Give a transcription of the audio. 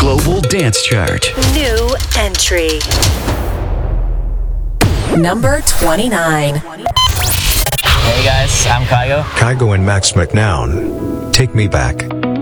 Global Dance Chart. New entry. Number 29. Hey guys, I'm Kygo. Kygo and Max McNown. Take Me Back.